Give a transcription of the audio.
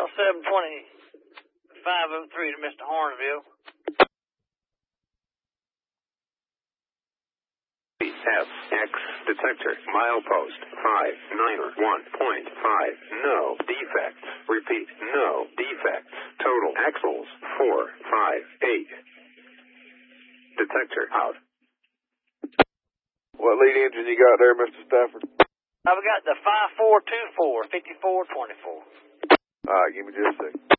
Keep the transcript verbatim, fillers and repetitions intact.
L seven twenty-five oh three to Mister Hornville. F X detector milepost five nine one point five. No defects. Repeat, no defects. Total axles four five eight. Detector out. What lead engine you got there, Mister Stafford? I've got the five four two four, fifty-four twenty-four. All right, give me just a second.